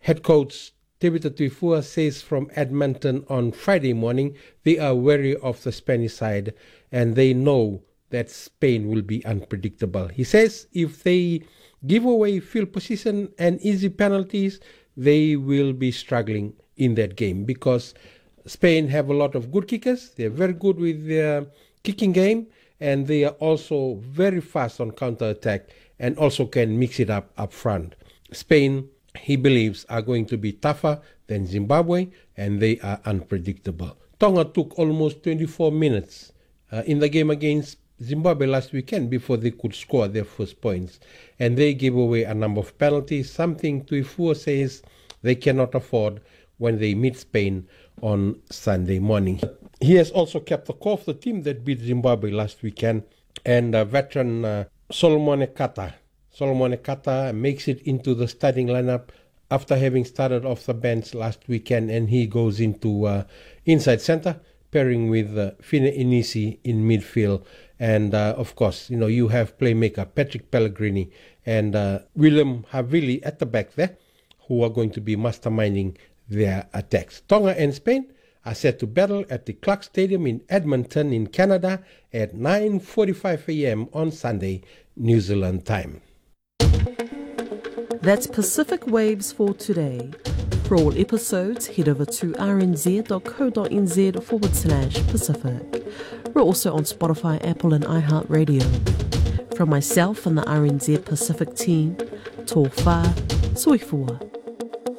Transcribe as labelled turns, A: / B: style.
A: Head coach Tevita Tuifua says from Edmonton on Friday morning they are wary of the Spanish side and they know that Spain will be unpredictable. He says if they give away field position and easy penalties, they will be struggling in that game because Spain have a lot of good kickers. They're very good with their kicking game, and they are also very fast on counter-attack and also can mix it up front. Spain, he believes, are going to be tougher than Zimbabwe, and they are unpredictable. Tonga took almost 24 minutes in the game against Zimbabwe last weekend before they could score their first points, and they gave away a number of penalties, something Tuifua says they cannot afford when they meet Spain on Sunday morning. He has also kept the core of the team that beat Zimbabwe last weekend, and veteran Solomon Ekata. Solomon Ekata makes it into the starting lineup after having started off the bench last weekend, and he goes into inside center, pairing with Fine Inisi in midfield. And of course, you have playmaker Patrick Pellegrini and William Havili at the back there, who are going to be masterminding their attacks. Tonga and Spain are set to battle at the Clark Stadium in Edmonton in Canada at 9:45 a.m. on Sunday, New Zealand time.
B: That's Pacific Waves for today. For all episodes, head over to rnz.co.nz/Pacific. We're also on Spotify, Apple and iHeartRadio. From myself and the RNZ Pacific team, tō whā, soifua.